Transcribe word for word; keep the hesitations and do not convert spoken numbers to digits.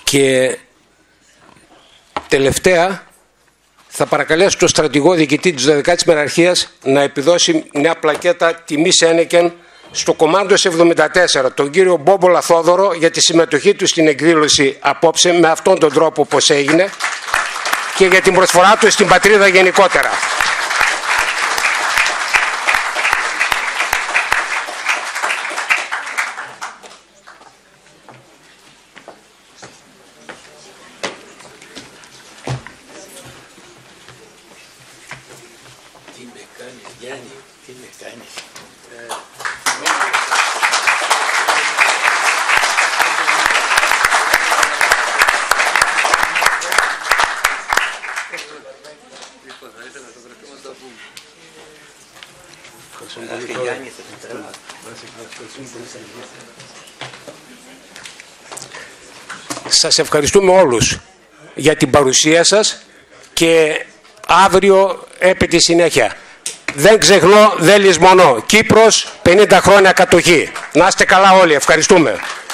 Και τελευταία θα παρακαλέσω τον στρατηγό διοικητή της δωδεκάτης Μεραρχίας να επιδώσει μια πλακέτα τιμής Ένεκεν στο Κομάντος εβδομήντα τέσσερα, τον κύριο Μπόμπολα Θόδωρο, για τη συμμετοχή του στην εκδήλωση απόψε με αυτόν τον τρόπο όπως έγινε και για την προσφορά του στην πατρίδα γενικότερα. Τι με κάνεις, Γιάννη, τι με κάνεις. Σας ευχαριστούμε όλους για την παρουσία σας και αύριο επί τη συνέχεια. Δεν ξεχνώ, δεν λησμονώ. Κύπρος, πενήντα χρόνια κατοχή. Να είστε καλά όλοι. Ευχαριστούμε.